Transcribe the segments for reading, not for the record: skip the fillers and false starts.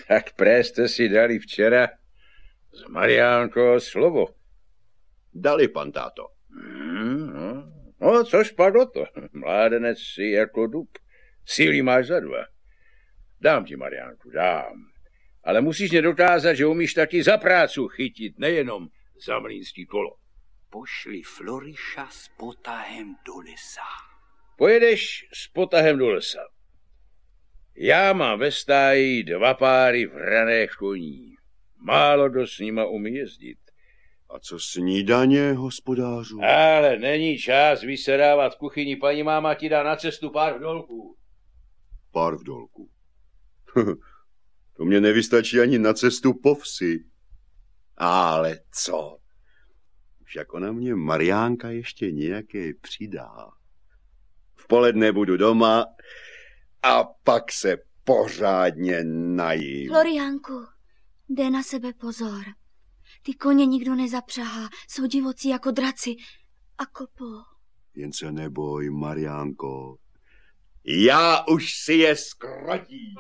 Tak jste si dali včera s Mariánkou slovo. Dali, pan táto. No, což padlo to. Mládenec si jako dub. Síly máš za dva. Dám ti, Mariánku, dám. Ale musíš mě dokázat, že umíš taky za prácu chytit, nejenom za mlýnský kolo. Pošli Floriša s potahem do lesa. Pojedeš s potahem do lesa. Já mám ve stáji 2 páry vraných koní. Málo kdo s nima umí jezdit. A co snídaně, hospodářu? Ale není čas vysedávat v kuchyni. Paní máma ti dá na cestu pár vdolků. Pár vdolků. To mě nevystačí ani na cestu po vsi. Ale co? Už jako na mě Mariánka ještě nějaké přidá. V poledne budu doma a pak se pořádně najím. Floriánku, dej na sebe pozor. Ty koně nikdo nezapřahá, jsou divocí jako draci a kopou. Jen se neboj, Mariánko. Já už si je zkrotím.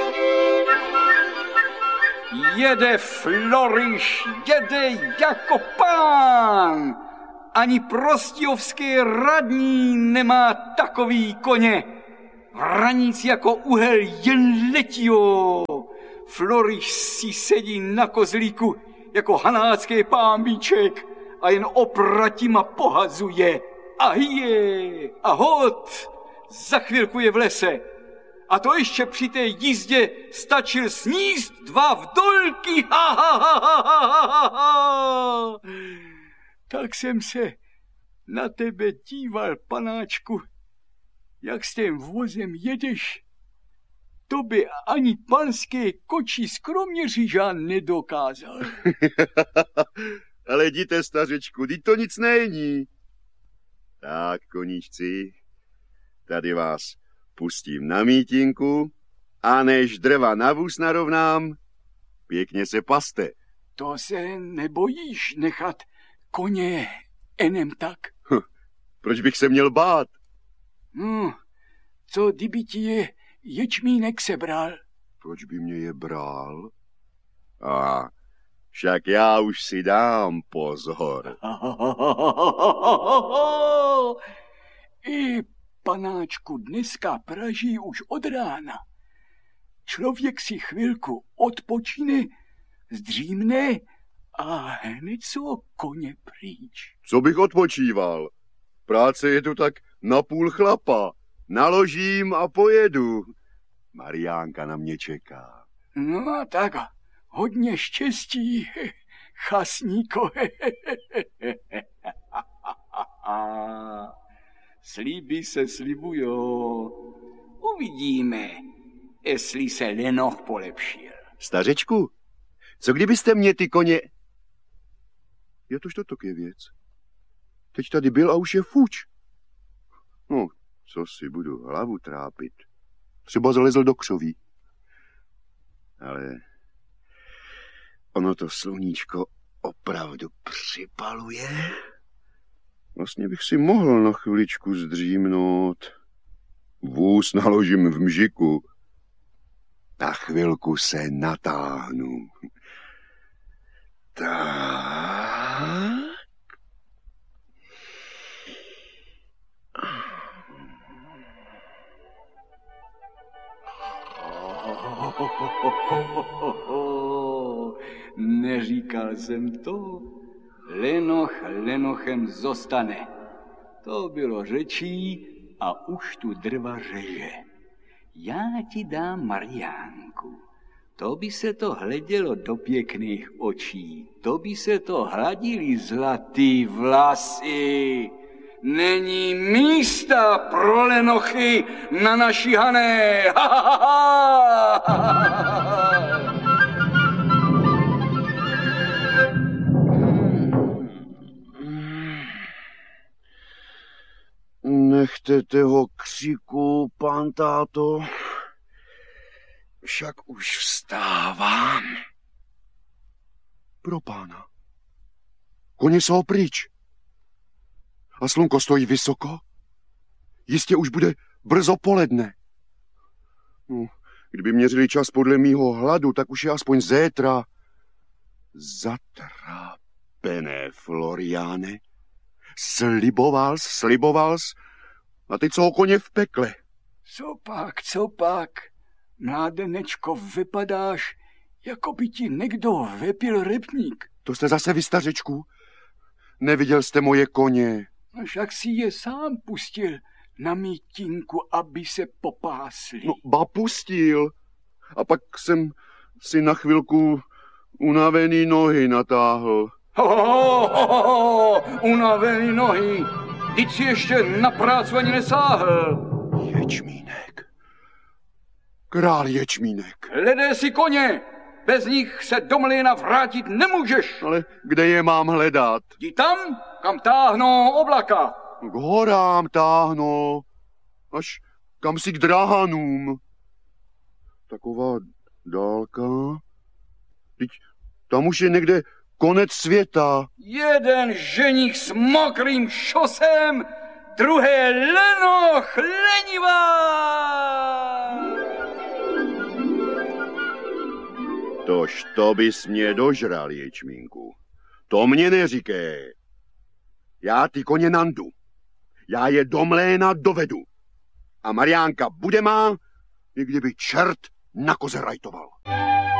Jede Floriš, jede jako pán. Ani prostějovský radní nemá takový koně. Hraníc jako uhel jen letí. Floriš si sedí na kozlíku jako hanácký pámbíček a jen opratima pohazuje. A je, a hod, za chvilku je v lese. A to ještě při té jízdě stačil sníst 2 vdolky. Ha, ha, ha, ha, ha, ha. Tak jsem se na tebe díval, panáčku, jak s tím vozem jedeš. To by ani panské kočí z Kroměříža nedokázal. Ale jděte, stařečku, teď to nic není. Tak, koníčci, tady vás pustím na mítinku a než drva na vůz narovnám, pěkně se paste. To se nebojíš nechat koně enem tak? Proč bych se měl bát? Co kdyby ti je ječmínek sebral? Proč by mě je bral? Však já už si dám pozor. I panáčku dneska praží už od rána. Člověk si chvilku odpočine, zdřímne a hned co koně pryč. Co bych odpočíval? Práce je tu tak napůl chlapa. Naložím a pojedu. Mariánka na mě čeká. No tak, hodně štěstí, chasníko. Slíby se slibujou. Uvidíme, jestli se lenoch polepšil. Stařečku, co kdybyste mě ty koně... Je tož to je věc. Teď tady byl a už je fuč. No, co si budu hlavu trápit. Třeba zalezl do křoví. Ale ono to sluníčko opravdu připaluje. Vlastně bych si mohl na chviličku zdřímnout. Vůz naložím v mžiku. Na chvilku se natáhnu. Tak. Neříkal jsem to. Lenoch lenochem zostane. To bylo řečí a už tu drva řeže. Já ti dám Mariánku. To by se to hledělo do pěkných očí. To by se to hladily zlatý vlasy. Není místa pro lenochy na naší Hané. Ha, ha, ha, ha. Nechte toho křiku, pán táto. Však už vstávám. Pro pána. Koně jsou pryč. A slunko stojí vysoko. Jistě už bude brzo poledne. Kdyby měřili čas podle mýho hladu, tak už je aspoň zétra. Zatrápené, Floriáne. Slibovals. A teď co o koně v pekle. Co pak? Mládenečko, vypadáš, jako by ti někdo vypil rybník. To jste zase vy, stařečku? Neviděl jste moje koně. Však si je sám pustil na mítinku, aby se popásli. No, ba pustil. A pak jsem si na chvilku unavený nohy natáhl. Unavený nohy. Teď si ještě na práci ani nesáhl. Ječmínek. Král Ječmínek. Hledej si koně. Bez nich se do mlýna vrátit nemůžeš. Ale kde je mám hledat? Jdi tam, kam táhnou oblaka. K horám táhnou. Až kam si k drahanům. Taková dálka. Teď tam už je někde konec světa. Jeden ženich s mokrým šosem, druhé lenoch lenivá. Tož to bys mě dožral, Ječmínku. To mě neříkej. Já ty koně nandu. Já je do mléna dovedu. A Mariánka bude má, i kdyby čert na koze rajtoval.